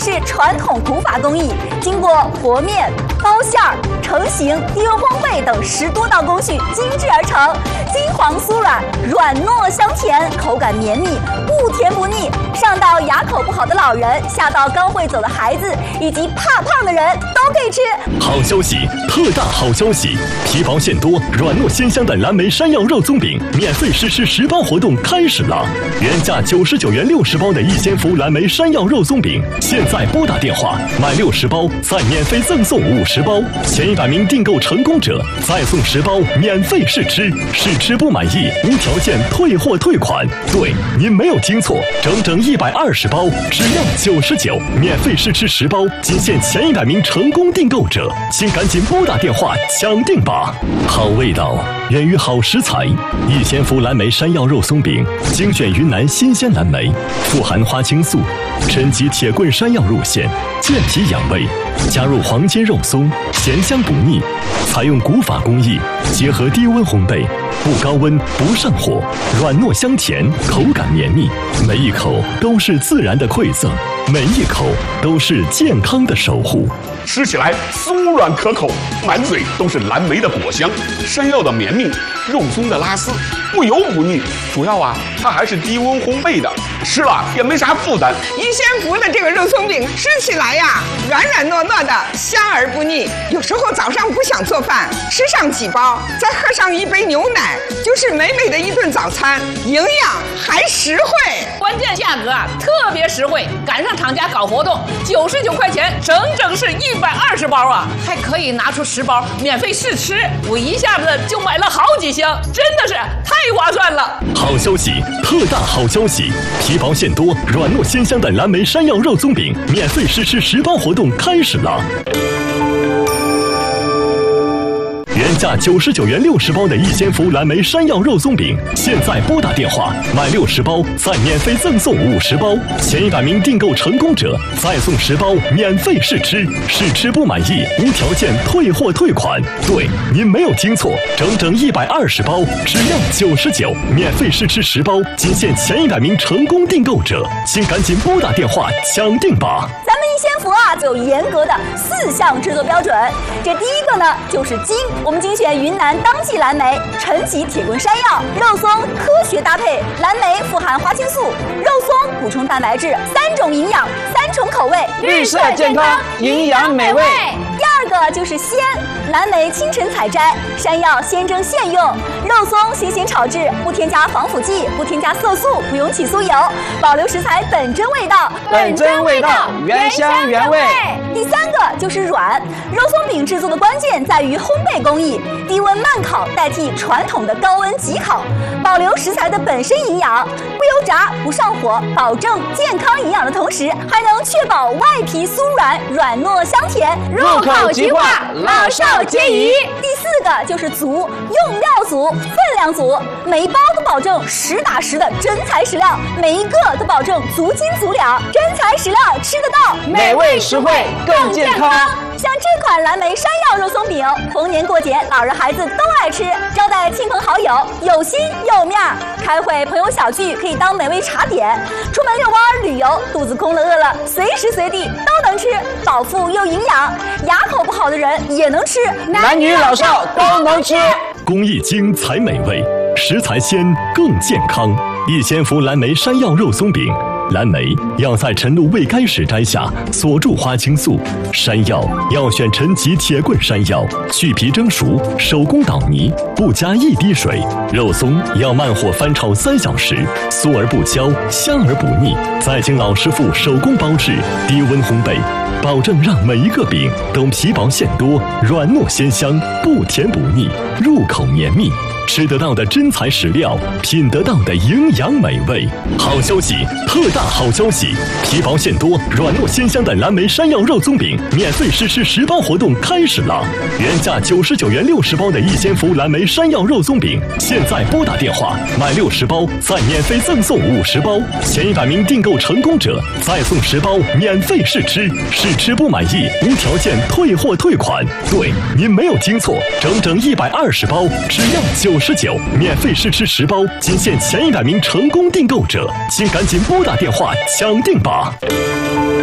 是传统古法工艺，经过和面、包馅儿、成型、低温烘焙等10多道工序精制而成，金黄酥软，软糯香甜，口感绵密，不甜不腻。上到牙口不好的老人，下到刚会走的孩子，以及怕胖的人都可以吃。 好消息，特大好消息！皮薄馅多、软糯鲜香的蓝莓山药肉松饼免费实施10包活动开始了。原价99元60包的一仙福蓝莓山药肉松饼，现在拨打电话买60包，再免费赠送50包，前100名订购成功者再送10包免费试吃，试吃不满意无条件退货退款。对，您没有听错，整整120包，只要99，免费试吃10包，仅限前100名成功订购者，请赶紧拨打电话抢订吧！好味道源于好食材，一仙福蓝莓山药肉松饼精选云南新鲜蓝莓，富含花青素，抻鸡铁棍山药入馅，健脾养胃，加入黄金肉松，咸香不腻。采用古法工艺，结合低温烘焙，不高温不上火，软糯香甜，口感绵密，每一口都是自然的馈赠，每一口都是健康的守护。 吃起来酥软可口，满嘴都是蓝莓的果香，山药的绵密，肉松的拉丝，不油不腻。主要它还是低温烘焙的，吃了也没啥负担。 一仙福的这个肉松饼吃起来软软糯糯的，香而不腻。有时候早上不想做饭，吃上几包，再喝上一杯牛奶，就是美美的一顿早餐，营养还实惠。 关键价格特别实惠，赶上厂家搞活动，99块钱，整是120包还可以拿出10包免费试吃，我一下子就买了好几箱，真的是太划算了。 好消息，特大好消息！皮薄馅多、软糯鲜香的蓝莓山药肉松饼免费试吃10包活动开始了。原价99元60包的一仙福蓝莓山药肉松饼，现在拨打电话买60包，再免费赠送50包，前100名订购成功者再送10包免费试吃，试吃不满意无条件退货退款。对，您没有听错，整120包，只要99，免费试吃10包，仅限前100名成功订购者，请赶紧拨打电话抢订吧。 咱们一仙福就有严格的4项制作标准。这第一个呢，就是精，我们精选云南当季蓝莓，陈皮铁棍山药，肉松科学搭配，蓝莓富含花青素，肉松补充蛋白质，3种营养，3重口味， 绿色健康，营养美味。 第二个就是鲜，蓝莓清晨采摘，山药鲜蒸现用，肉松新鲜炒制，不添加防腐剂，不添加色素，不用起酥油，保留食材本真味道， 本真味道，原香原味。 第三个就是软，肉松饼制作的关键在于烘焙工艺，低温慢烤代替传统的高温急烤，保留食材的本身营养，不油炸不上火，保证健康营养的同时，还能确保外皮酥软，软糯香甜， 入口即化，老少皆宜。 第4个就是足，用料足，分量足，每一包都保证实打实的真材实料，每一个都保证足斤足两，真材实料吃得到， 美味实惠更健康。 像这款蓝莓山药肉松饼，逢年过节老人孩子都爱吃，招待亲朋好友有心有面儿，开会朋友小聚可以当美味茶点，出门遛弯旅游肚子空了饿了，随时随地都能吃，饱腹又营养，牙口不好的人也能吃， 男女老少都能吃。 工艺精才美味，食材鲜更健康。一仙福蓝莓山药肉松饼，蓝莓要在晨露未开时摘下，锁住花青素；山药要选陈皮铁棍山药，去皮蒸熟，手工捣泥，不加1滴水；肉松要慢火翻炒3小时，酥而不焦，香而不腻，再经老师傅手工包制，低温烘焙，保证让每一个饼都皮薄馅多，软糯鲜香，不甜不腻，入口绵密。吃得到的真材实料，品得到的营养美味。好消息，特大好消息！皮薄馅多、软糯鲜香的蓝莓山药肉松饼免费试吃10包活动开始了。原价99元60包的一仙福蓝莓山药肉松饼，现在拨打电话买60包，再免费赠送50包，前100名订购成功者再送10包免费试吃，试吃不满意无条件退货退款。对，您没有听错，整120包，只要99，免费试吃10包，仅限前100名成功订购者，请赶紧拨打电话抢订吧。